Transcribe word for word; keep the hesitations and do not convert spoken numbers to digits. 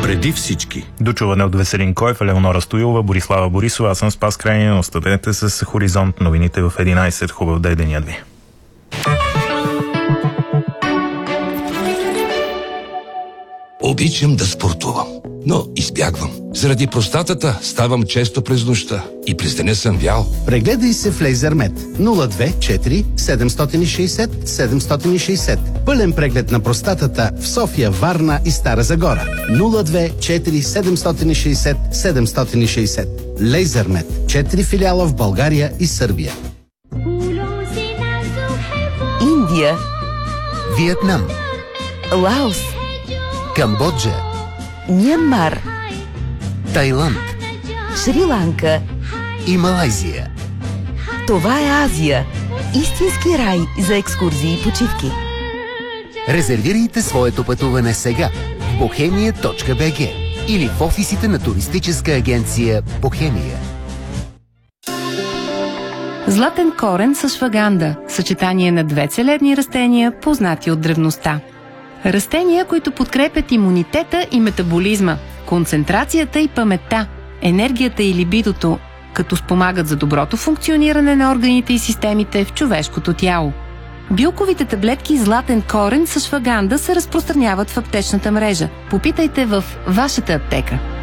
преди всички. Дочуване от Веселин Коев, Елеонора Стоилова, Борислава Борисова. Аз съм Спас Крайнин. Останете с Хоризонт. Новините в единайсет. Хубав ден, денят ви. Обичам да спортувам, но избягвам. Заради простатата ставам често през нощта и през деня съм вял. Прегледай се в Лейзермед нула две четири седем шест седем седем шест. Пълен преглед на простатата в София, Варна и Стара Загора. нула две четири седем шест седем шест. Лейзермед. четири филиала в България и Сърбия. Индия, Виетнам, Лаос, Камбоджа, Мянмар, Тайланд Шри-Ланка. и Малайзия. Това е Азия. Истински рай за екскурзии и почивки. Резервирайте своето пътуване сега в бохемия точка би джи или в офисите на туристическа агенция Бохемия. Златен корен с шваганда – съчетание на две целебни растения, познати от древността. Растения, които подкрепят имунитета и метаболизма, концентрацията и паметта, енергията и либидото, като спомагат за доброто функциониране на органите и системите в човешкото тяло. Билковите таблетки Златен корен с шваганда се разпространяват в аптечната мрежа. Попитайте в вашата аптека.